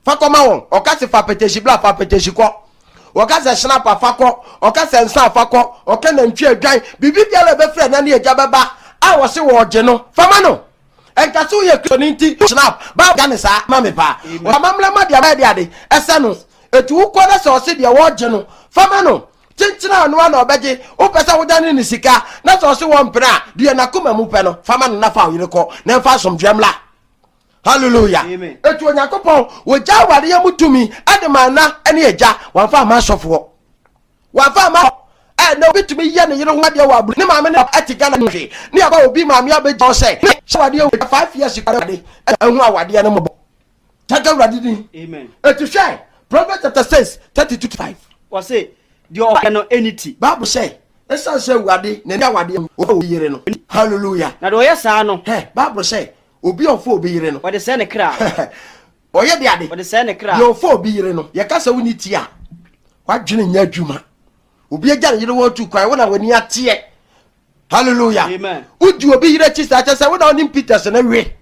fakoma won okase fa peteshi bla fa peteshi ko okase snap afako okase nsa afako okana ntwe adwan bibi bia be frɛ na ne agya beba a wo se wo gye no fama no enkaso ye kroniti snap ba ga ne sa mame pa o mamla ma dia ba dia de ese no etu wo ko na se o se dia wo gye no fama no chinchina no na obeje o pesa wo dane ni sika na se o se wo mpra dia na kuma mu pe no fama no na fa wo yire ko na fa somdwemla. Hallelujah. Etu Onyankopon wo ja ware ya mutumi ademana ene eja wanfa ma sofo wanfa ma na obitumi ye ne yire ho ade wa abru ne ma me na atiga na hwe ne aba obi ma me abejo se wade 5 years kwade ehu awade ne mo taga wade din. Amen. Etu hwe Proverbs chapter 6 32:5 was say the no entity Bible say esa se wade ne awade o yire no. Hallelujah. Na do ye sa no Bible say obi ofo obi yire no o de se ne kra oye de ade o de se ne kra yo ofo obi yire no ye kasa woni ti a wadwene nya adwuma obi agya yire wo tu kwan wona wani ate. Hallelujah. Amen. Udi obi yire chi sa cha se wona oni Peters na we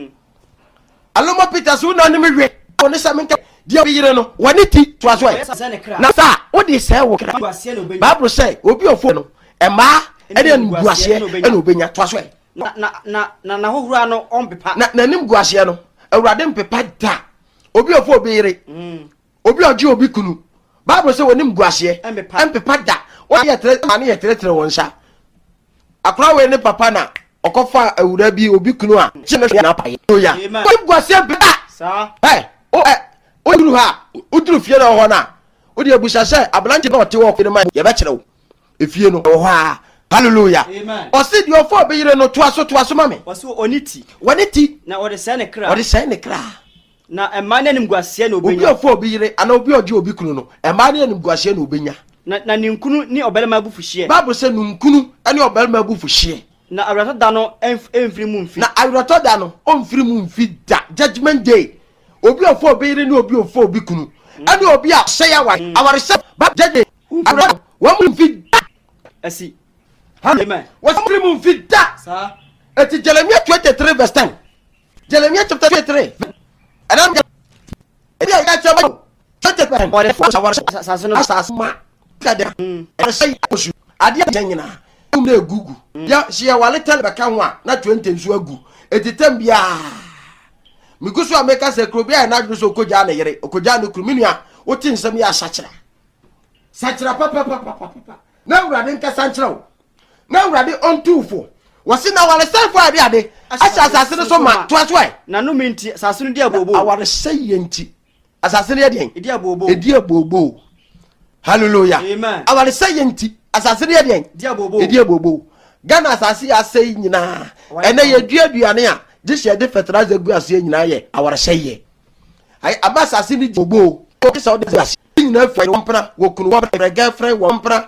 aloma Peters wona oni me we oni sa menka di obi yire no wani ti to aso na sa o de se wo kra Bible say obi ofo no ema e de nguase e na obenya to aso na hohura no ompepa na nim guase no awurade mpepa da obi ofo obi yire obi oji obi kunu Bible say wonim guase empepa da o ye tere wonsa akra we ne papa na okofa awura bi obi kunu a chine na paye oya wonim guase beba sa o duru ha uduru fie na ho na o de abusa se ablanche na ote wo kwene ma ye be kire wo efie no ho ha. Hallelujah. Amen. O se di ofo be yire no to aso mame. O se oniti na o de se ne kra na ema na nim guase na obenya obi ofo be yire ana obi oje obi kunu no ema na nim guase na obenya na ninkunu ni obelema bufuhie Bible say ninkunu ani obelema bufuhie na awrato da no emfiri mu mfi na awrato da no omfiri mu mfi da judgment day obi ofo be yire ni obi ofo obi kunu ani obi a say ya wa awarese ba judge wa mu mfi asi. Amen. What's the room fit that? Sir. It's Jeremiah 23 verse 10. Jeremiah chapter 23. And I'm got your 20%. What if I say, I did Janina. Google. Yeah, she a wallet tell the camera, not 20 Zuagu. It's the Tembia. Mikusu make us a crobia and I do so Kojana, Okojano Cruminia, what in some year Sachra. Sachra papa. Now Radinka Sancho. Now ready on 2-4. Was it now on a self idea? Assassin so much twice way. Na no minti assassin dia bobo. Our sayenti. Assassin dia bobo. Hallelujah. Amen. Our sayenti. Assassin dia bobo. Ghana assassin are saying na. And then you duane a. This year the fertilizer go as nyina ye. Our say. I assassin bobo. Okay so this na fa wompra wo kunu wo girlfriend wompra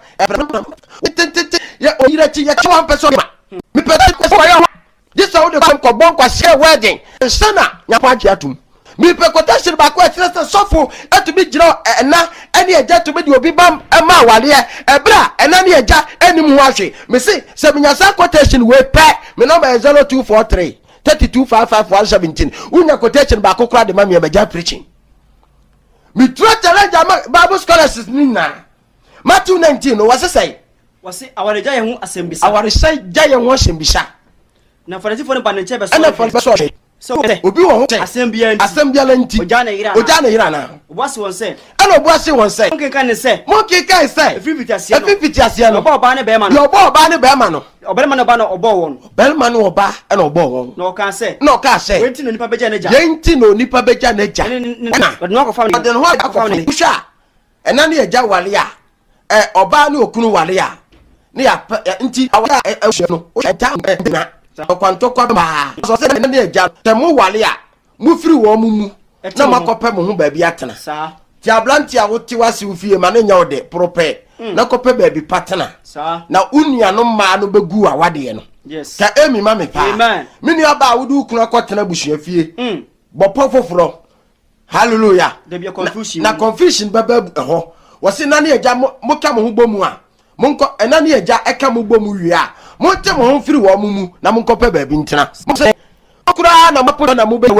ya oyirachi ya one person me pete ko ya this how they come ko bon kwa share wedding sana nya kwaji atum me pe quotation ba ko etrese sofo etumi giro na ene eja to be di obi bam ma wale ebra ena ne eja enim ho ahwe me se se menya sa quotation we pe me number 0243 3255117 unya quotation ba ko kra de ma me eja preaching. Me try challenge Bible scholars nina. Matthew 19 no was say. Was our jaya hu asembisa. Our say jaya hu asembisa. Na farati fo ne banche be so. Na farati so. So obi wo ho asembia nti. Ojana ira na. Obuase won say. Ana obuase won say. Mo kan say. Efifiti asia no. Oba oba ne be ma no. Yo oba oba ne be ma no. Obelma no ba no obo won. Belma no oba e no obo won. No kan say. Wenti no nipa beja na ja. Yenti no nipa beja na ja. Na. But no ko fa no. But no ko fa no. Usha. Ena ne eja wale a. Oba ne okunu wale a. Ne ya nti awara ehwe no. O eja na. Okwanto kwa ba. So say ena ne eja. Temu wale a. Mu firi wo mu. Na makope mo ho ba bi atena. Sa. Ti ablanti a woti wase ufie ma ne nya ode prope. Na kope ba bi patena. Sa. Na unia no ma no begu a wade no. Yes. Ka emi ma me pa. Amen. Mini aba wudu kunu akotena busua fie. Bopo foforo. Hallelujah. There be a confusion. Na confusion baba ho. Wose na ne eja mo ka mo ho bomu a. Monko ena ne eja eka mo bomu wi a. Mo te mo ho firi wo mu na mo kope ba bi ntena. Mo se okura na mapo na mo be